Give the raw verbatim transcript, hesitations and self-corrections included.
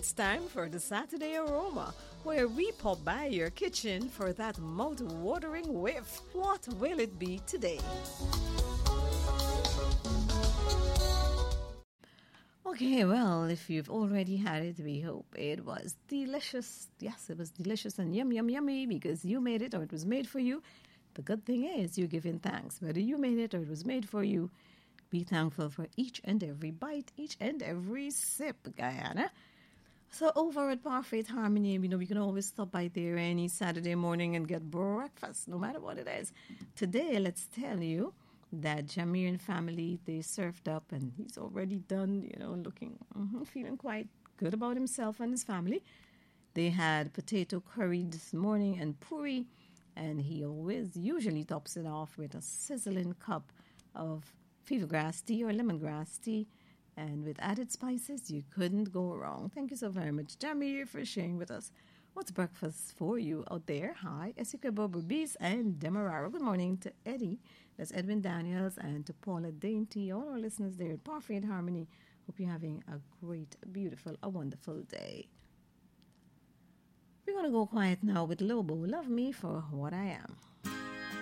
It's time for the Saturday Aroma, where we pop by your kitchen for that mouth-watering whiff. What will it be today? Okay, well, if you've already had it, we hope it was delicious. Yes, it was delicious and yum, yum, yummy because you made it or it was made for you. The good thing is you're giving thanks. Whether you made it or it was made for you, be thankful for each and every bite, each and every sip, Guyana. So over at Parfait Harmony, you know, we can always stop by there any Saturday morning and get breakfast, no matter what it is. Today, let's tell you that Jamir and family, they served up and he's already done, you know, looking, mm-hmm, feeling quite good about himself and his family. They had potato curry this morning and puri, and he always usually tops it off with a sizzling cup of fever grass tea or lemongrass tea. And with added spices, you couldn't go wrong. Thank you so very much, Jamir, for sharing with us what's breakfast for you out there. Hi, Esika Bobo Bees and Demerara. Good morning to Eddie. That's Edwin Daniels, and to Paula Dainty, all our listeners there at Parfait Harmony. Hope you're having a great, beautiful, a wonderful day. We're going to go quiet now with Lobo. Love Me for What I Am.